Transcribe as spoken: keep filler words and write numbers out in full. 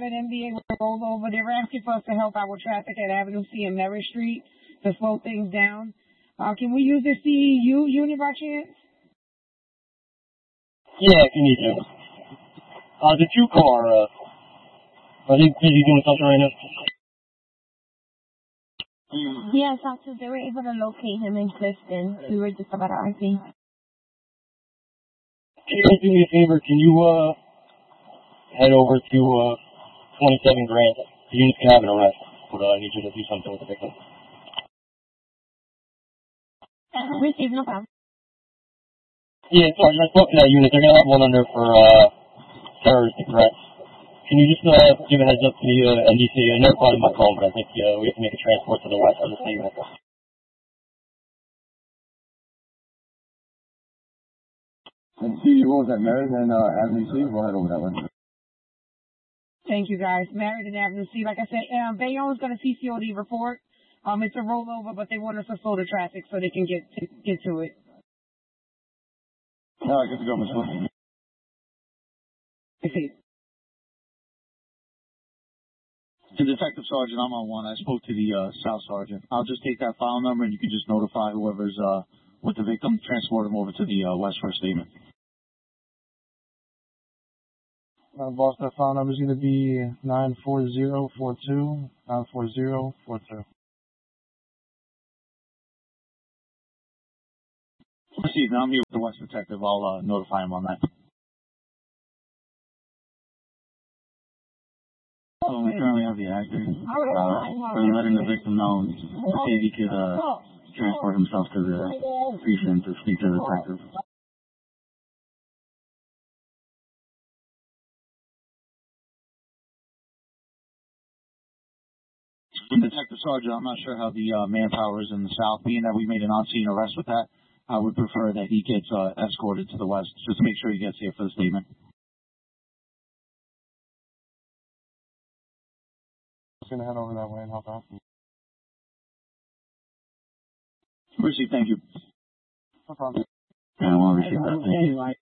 an M B A with a rollover. They were asking for us to help out with traffic at Avenue C and Merritt Street to slow things down. Uh, can we use the C E U unit by chance? Yeah, if you need to. Uh, the two car, uh, are they busy doing something right now? Yes, officers, they were able to locate him in Clifton. We were just about to R C. Can you do me a favor? Can you, uh, head over to, uh, twenty-seven Grant? The unit can have an arrest, but uh, I need you to do something with the victim. Uh, receive, no problem. Yeah, sorry, I spoke to that unit. They're gonna have one under for, uh, terrorist threat. Can you just, uh, give a heads up to the, uh, N D C? I never thought of my call, but I think, uh, we have to make a transport to the west of the state unit. And see, what was that, Merritt and, uh, Avenue C? We'll head over that way. Thank you, guys. Merritt and Avenue C. Like I said, um, Bayonne's going to C C O D report. Um, it's a rollover, but they want us to slow the traffic so they can get to, get to it. All right, good to go, Miss Wilson. I see. To Detective Sergeant, I'm on one. I spoke to the uh, South Sergeant. I'll just take that file number, and you can just notify whoever's uh, with the victim, transport him over to the uh, West for a statement. Uh, boss, that file number is going to be nine four zero four two, nine four zero four two. Received. Now I'm here with the West Detective. I'll uh, notify him on that. So we currently have the actor uh, letting the victim know if he could uh, transport himself to the precinct to speak to the detective. Detective Sergeant, I'm not sure how the uh, manpower is in the south. Being that we made an on-scene arrest with that, I would prefer that he gets uh, escorted to the west just to make sure he gets here for the statement. I'm going to head over that way and help out. Received, thank you. No problem. Yeah, I want to receive that. Thank you.